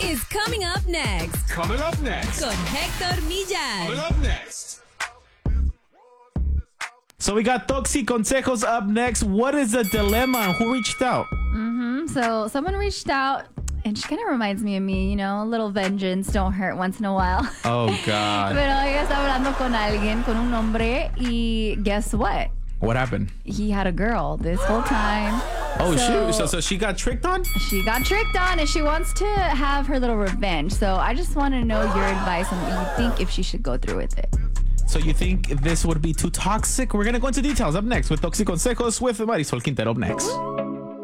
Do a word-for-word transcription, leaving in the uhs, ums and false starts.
is coming up next. Coming up next. Con Héctor Millan. Coming up next. So we got Toxi Consejos up next. What is the dilemma and who reached out? Mm-hmm. So someone reached out, and she kind of reminds me of me, you know, a little vengeance don't hurt once in a while. Oh, God. Pero ella está hablando con alguien, con un hombre, y guess what? What happened? He had a girl this whole time. Oh, So- shoot. So, so she got tricked on? She got tricked on, and she wants to have her little revenge. So I just want to know your advice on what you think if she should go through with it. So you think this would be too toxic? We're going to go into details up next with Toxi Consejos with Marisol Quintero up next.